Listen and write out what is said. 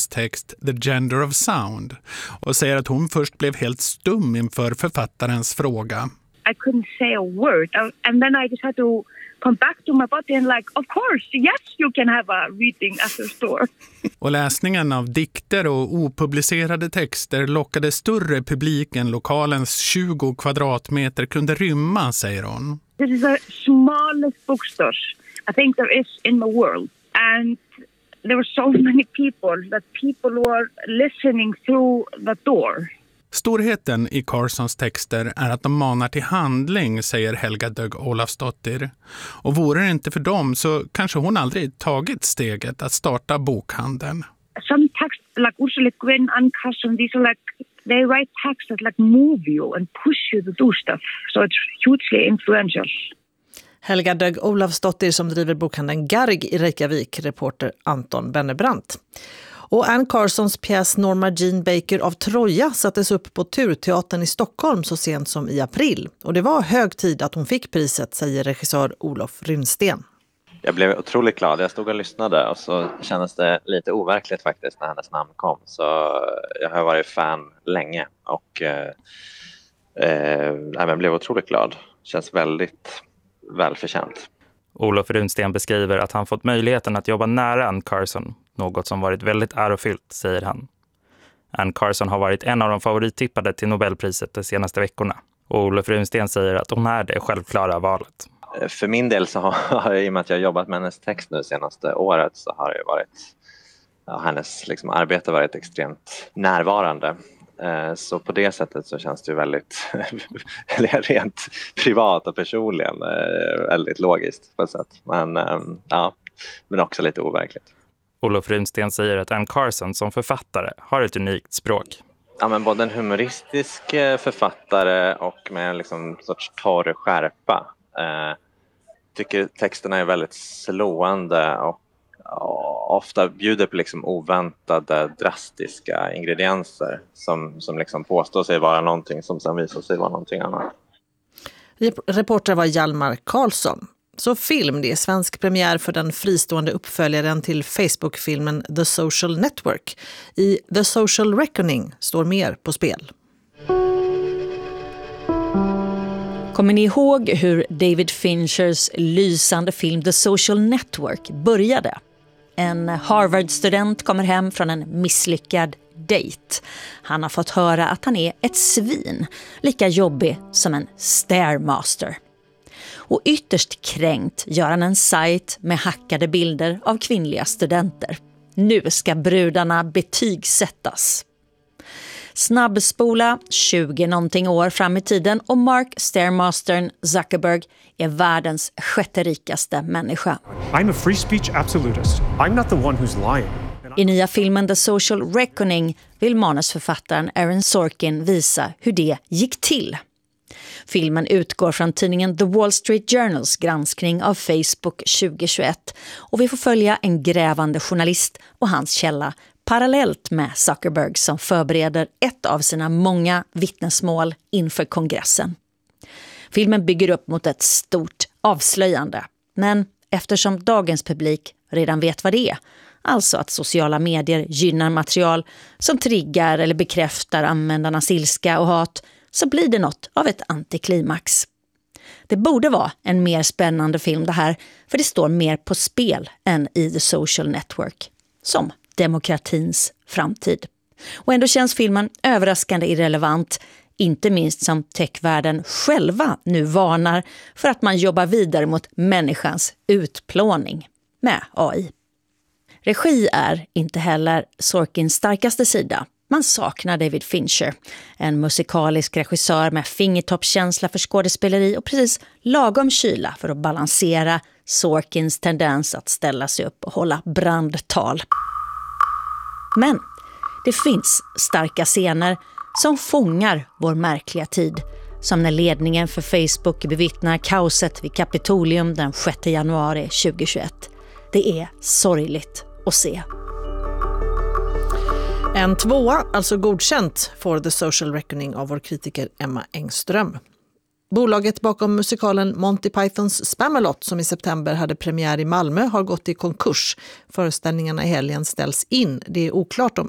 text The Gender of Sound och säger att hon först blev helt stum inför författarens fråga. I couldn't say a word, and then I just had to come back to my body and like, of course, yes, you can have a reading at the store. Och läsningen av dikter och opublicerade texter lockade större publik än lokalens 20 kvadratmeter kunde rymma, säger hon. This is the smallest bookstore I think there is in the world, and there were so many people that people were listening through the door. Storheten i Carsons texter är att de manar till handling, säger Helga Dögg Olafsdottir. Och vore det inte för dem så kanske hon aldrig tagit steget att starta bokhandeln. Some texts like Ursula Le Guin, Anne Carson, these are like, they write texts that like move you and push you to do stuff. So it's hugely influential. Helga Dögg Olafsdottir som driver bokhandeln Garg i Reykjavik, reporter Anton Bennebrant. Och Anne Carsons pjäs Norma Jean Baker av Troja sattes upp på Turteatern i Stockholm så sent som i april. Och det var hög tid att hon fick priset, säger regissör Olof Runsten. Jag blev otroligt glad. Jag stod och lyssnade och så kändes det lite overkligt faktiskt när hennes namn kom. Så jag har varit fan länge och jag blev otroligt glad. Känns väldigt välförtjänt. Olof Runsten beskriver att han fått möjligheten att jobba nära Anne Carson. Något som varit väldigt ärofyllt, säger han. Anne Carson har varit en av de favorittippade till Nobelpriset de senaste veckorna. Och Olof Runsten säger att hon är det självklara valet. För min del så har jag, i och med att jag har jobbat med hennes text nu senaste året, så har det varit, hennes liksom arbete varit extremt närvarande. Så på det sättet så känns det ju väldigt rent privat och personligen väldigt logiskt på ett sätt. Men också lite overkligt. Olof Runsten säger att Anne Carson som författare har ett unikt språk. Ja, men både en humoristisk författare och med en liksom sorts torr skärpa. Tycker texterna är väldigt slående och ofta bjuder på liksom oväntade, drastiska ingredienser som liksom påstår sig vara någonting som sen visar sig vara någonting annat. Reporter var Hjalmar Karlsson. Så film, det är svensk premiär för den fristående uppföljaren till Facebook-filmen The Social Network. I The Social Reckoning står mer på spel. Kommer ni ihåg hur David Finchers lysande film The Social Network började? En Harvard-student kommer hem från en misslyckad dejt. Han har fått höra att han är ett svin, lika jobbig som en stairmaster. Och ytterst kränkt gör han en sajt med hackade bilder av kvinnliga studenter. Nu ska brudarna betygsättas. Snabbspola 20-någonting år fram i tiden och Mark Stairmastern Zuckerberg är världens sjätte rikaste människa. I'm a free speech absolutist. I'm not the one who's lying. I nya filmen The Social Reckoning vill manusförfattaren Aaron Sorkin visa hur det gick till. Filmen utgår från tidningen The Wall Street Journals granskning av Facebook 2021 och vi får följa en grävande journalist och hans källa parallellt med Zuckerberg som förbereder ett av sina många vittnesmål inför kongressen. Filmen bygger upp mot ett stort avslöjande, men eftersom dagens publik redan vet vad det är, alltså att sociala medier gynnar material som triggar eller bekräftar användarnas ilska och hat, så blir det något av ett antiklimax. Det borde vara en mer spännande film det här, för det står mer på spel än i The Social Network, som demokratins framtid. Och ändå känns filmen överraskande irrelevant, inte minst som techvärlden själva nu varnar för att man jobbar vidare mot människans utplåning med AI. Regi är inte heller Sorkins starkaste sida. Man saknar David Fincher, en musikalisk regissör med fingertoppskänsla för skådespeleri och precis lagom kyla för att balansera Sorkins tendens att ställa sig upp och hålla brandtal. Men det finns starka scener som fångar vår märkliga tid, som när ledningen för Facebook bevittnar kaoset vid Kapitolium den 6 januari 2021. Det är sorgligt att se. En 2, alltså godkänt, får The Social Reckoning av vår kritiker Emma Engström. Bolaget bakom musikalen Monty Pythons Spamalot som i september hade premiär i Malmö har gått i konkurs. Föreställningarna i helgen ställs in. Det är oklart om